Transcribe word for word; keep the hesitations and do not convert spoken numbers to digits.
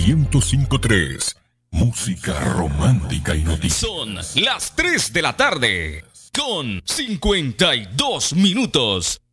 ciento cinco punto tres. Música romántica y noticias. Son las tres de la tarde con cincuenta y dos minutos.